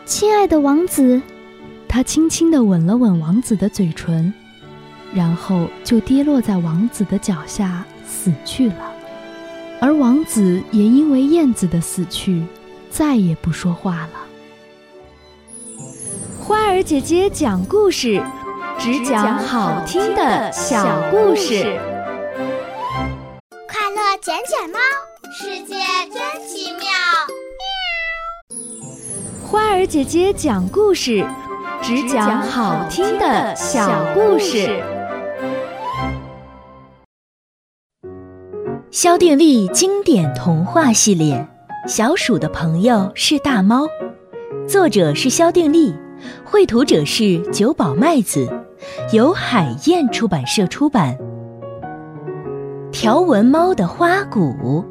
亲爱的王子，他轻轻地吻了吻王子的嘴唇，然后就跌落在王子的脚下死去了。而王子也因为燕子的死去，再也不说话了。 花儿姐姐讲故事，只讲好听的小故事。 快乐捡捡猫，世界真奇妙。 花儿姐姐讲故事，只讲好听的小故事。 萧定力经典童话系列《小鼠的朋友是大猫》，作者是萧定力，绘图者是久保麦子，由海燕出版社出版。条纹猫的花鼓。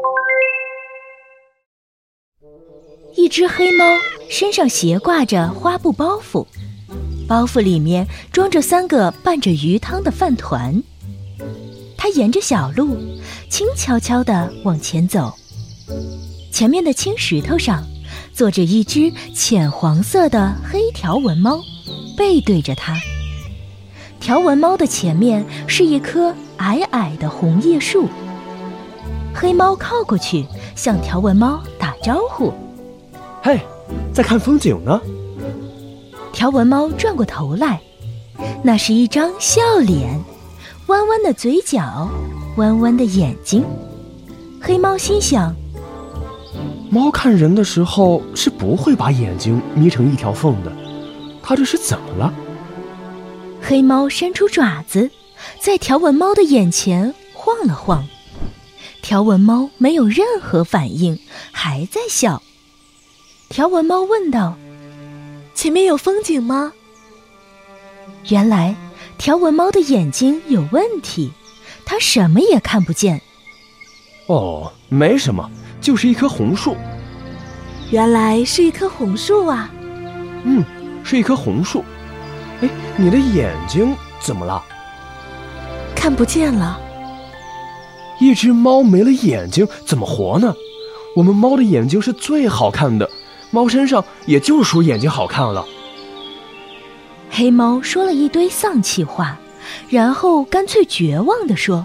一只黑猫身上斜挂着花布包袱，包袱里面装着3个拌着鱼汤的饭团。它沿着小路轻悄悄地往前走，前面的青石头上坐着一只浅黄色的黑条纹猫，背对着它。条纹猫的前面是一棵矮矮的红叶树。黑猫靠过去向条纹猫打招呼： 嘿，在看风景呢。 条纹猫转过头来，那是一张笑脸，弯弯的嘴角，弯弯的眼睛。黑猫心想， 猫看人的时候是不会把眼睛眯成一条缝的，它这是怎么了？ 黑猫伸出爪子，在条纹猫的眼前晃了晃。条纹猫没有任何反应，还在笑。条纹猫问道： 前面有风景吗？ 原来条纹猫的眼睛有问题，它什么也看不见。 哦，没什么，就是一棵红树。 原来是一棵红树啊。 是一棵红树。哎，你的眼睛怎么了？ 看不见了。 一只猫没了眼睛怎么活呢？我们猫的眼睛是最好看的，猫身上也就属眼睛好看了。 黑猫说了一堆丧气话，然后干脆绝望地说：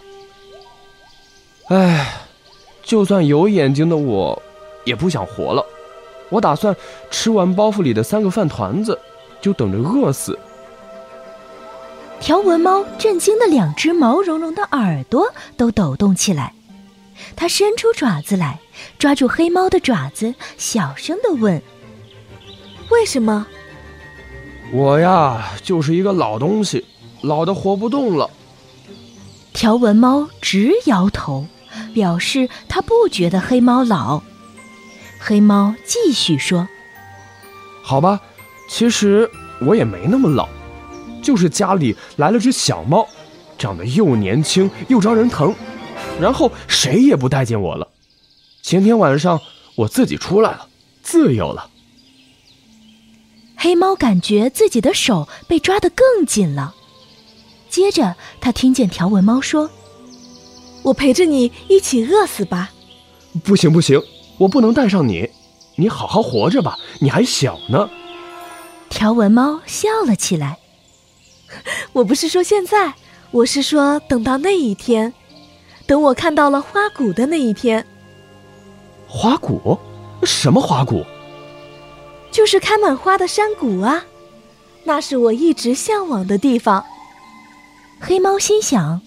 哎，就算有眼睛的我也不想活了，我打算吃完包袱里的3个饭团子，就等着饿死。 条纹猫震惊的2只毛茸茸的耳朵都抖动起来，它伸出爪子来，抓住黑猫的爪子，小声地问： 为什么？ 我呀，就是一个老东西，老得活不动了。 条纹猫直摇头，表示它不觉得黑猫老。黑猫继续说： 好吧，其实我也没那么老，就是家里来了只小猫，长得又年轻又招人疼，然后谁也不待见我了。前天晚上我自己出来了，自由了。 黑猫感觉自己的手被抓得更紧了。接着他听见条纹猫说： 我陪着你一起饿死吧。 不行不行，我不能带上你，你好好活着吧，你还小呢。 条纹猫笑了起来： 我不是说现在，我是说等到那一天，等我看到了花鼓的那一天。 花鼓？什么花鼓？ 就是开满花的山谷啊，那是我一直向往的地方。 黑猫心想：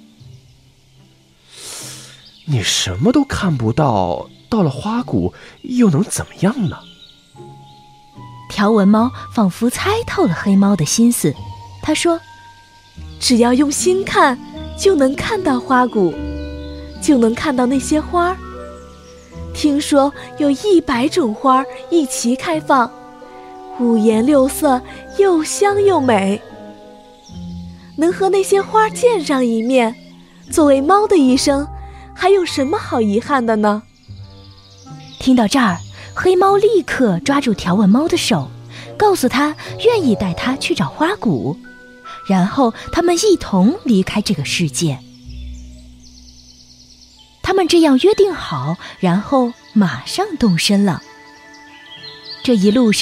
你什么都看不到，到了花谷又能怎么样呢？ 条纹猫仿佛猜透了黑猫的心思，他说： 只要用心看，就能看到花谷，就能看到那些花儿。听说有100种花一齐开放，五颜六色，又香又美。能和那些花见上一面，作为猫的一生，还有什么好遗憾的呢？ 听到这儿，黑猫立刻抓住条纹猫的手，告诉他愿意带他去找花鼓，然后他们一同离开这个世界。他们这样约定好，然后马上动身了。这一路上